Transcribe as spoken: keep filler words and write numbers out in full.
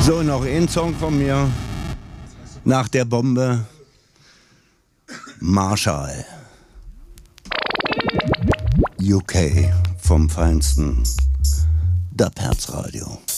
So, noch ein Song von mir. Nach der Bombe. Marshall. U K vom feinsten Dub Herz Radio.